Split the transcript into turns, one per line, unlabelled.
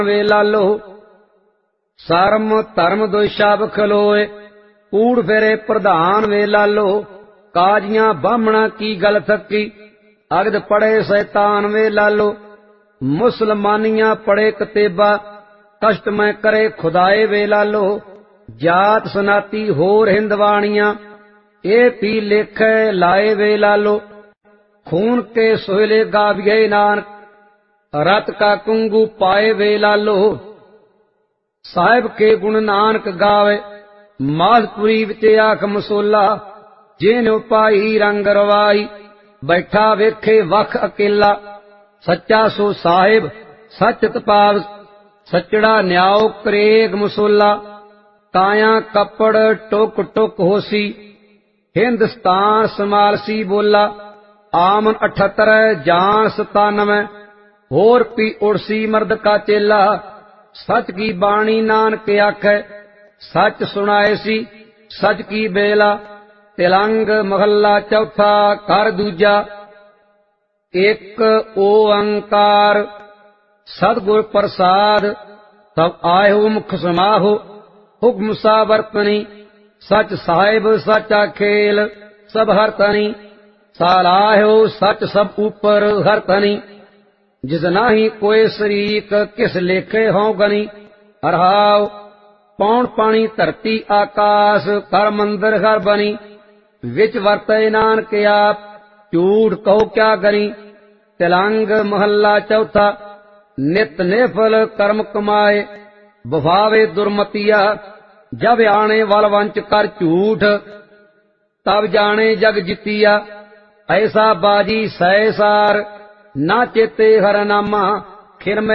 ਵੇ ਲਾਲੋ। ਸਰਮ ਧਰਮ ਦੁਇ ਸ਼ਬ ਖਲੋਏ, ਕੂੜ ਫੇਰੇ ਪ੍ਰਧਾਨ ਵੇ ਲਾਲੋ। ਕਾਜੀਆਂ ਬਾਹਮਣਾ ਕੀ ਗਲ ਥੱਕੀ, ਅਗਦ ਪੜੇ ਸ਼ੈਤਾਨ ਵੇ ਲਾਲੋ। ਮੁਸਲਮਾਨੀਆਂ ਪੜੇ ਕਤੇਬਾ, ਕਸ਼ਟ ਮੈਂ ਕਰੇ ਖੁਦਾਏ ਵੇ ਲਾਲੋ। ਜਾਤ ਸਨਾਤੀ ਹੋਰ ਹਿੰਦਵਾਣੀਆਂ, ਇਹ ਪੀ ਲੇਖੇ ਲਾਏ ਵੇ ਲਾਲੋ। खून के सोहले गाविये नानक, रत का कुंगू पाए वे लालो। साहिब के गुण नानक गावे, मालपुरी विच आख मसोला। जिन पाई रंग रवाई, बैठा वेखे वख अकेला। सच्चा सो साहिब सच तपाव, सचड़ा न्याओ करेग मसोला। काया कपड़ टुक टुक होसी, हिंदुस्तान समालसी बोला। आमन 78 जान 97, होर पी उड़सी मर्द का चेला। सच की बाणी नानक आखै, सच सुनाए सी सच की बेला। तिलंग महला चौथा कर दूजा, एक ओंकार सतगुर प्रसाद। तब आयो मुख समाहो, हुक्म सा वर्तनी। सच साहिब सचा खेल सब हरतनी। सालाह्यो सच सब ऊपर हर तनी। जिस नाही कोई शरीक, किस लेखे हों गनी। हरहाव पौन पानी धरती आकाश, कर मंदिर घर बनी। विच वरते नानक आप, झूठ कहो क्या गनी। तिलंग महला चौथा, नित नेफल कर्म कमाए, बभावे दुर्मतिया। जब आने वल वंच कर झूठ, तब जाने जग जितिया। ऐसा बाजी सैसार, ना चेते हर नामा। खिर में